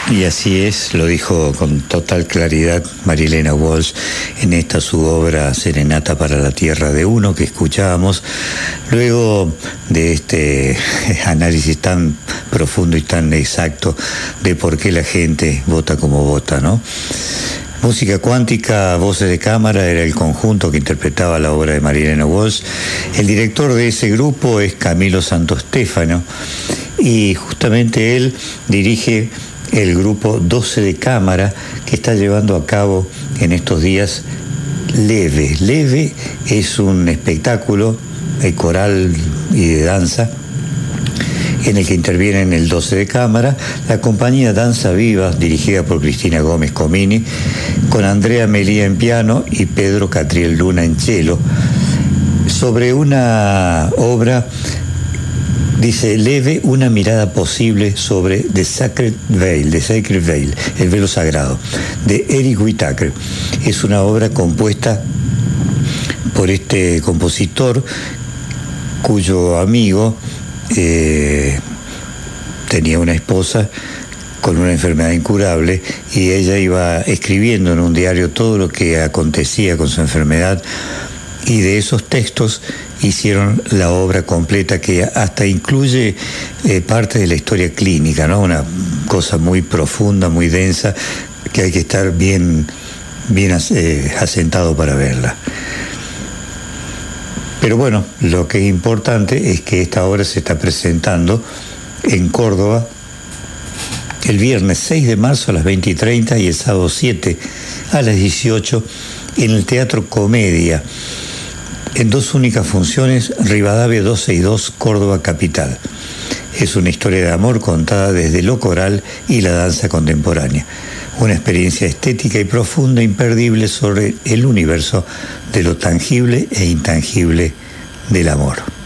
Y así es, lo dijo con total claridad Marilena Walsh en esta su obra Serenata para la Tierra de Uno que escuchábamos, luego de este análisis tan profundo y tan exacto de por qué la gente vota como vota, ¿no? Música Cuántica, Voces de Cámara era el conjunto que interpretaba la obra de Marilena Walsh. El director de ese grupo es Camilo Santostefano y justamente él dirige el grupo 12 de Cámara que está llevando a cabo en estos días Leve. Leve es un espectáculo coral y de danza en el que intervienen el 12 de Cámara, la compañía Danza Viva, dirigida por Cristina Gómez Comini, con Andrea Melía en piano y Pedro Catriel Luna en cello, sobre una obra, dice Leve, una mirada posible sobre The Sacred Veil, el velo sagrado, de Eric Whitacre. Es una obra compuesta por este compositor cuyo amigo tenía una esposa con una enfermedad incurable y ella iba escribiendo en un diario todo lo que acontecía con su enfermedad y de esos textos hicieron la obra completa que hasta incluye parte de la historia clínica, ¿no? Una cosa muy profunda, muy densa, que hay que estar bien asentado para verla. Pero bueno, lo que es importante es que esta obra se está presentando en Córdoba el viernes 6 de marzo a las 20:30 y el sábado 7 a las 18 en el Teatro Comedia, en dos únicas funciones, Rivadavia 262, Córdoba Capital. Es una historia de amor contada desde lo coral y la danza contemporánea. Una experiencia estética y profunda, imperdible sobre el universo de lo tangible e intangible del amor.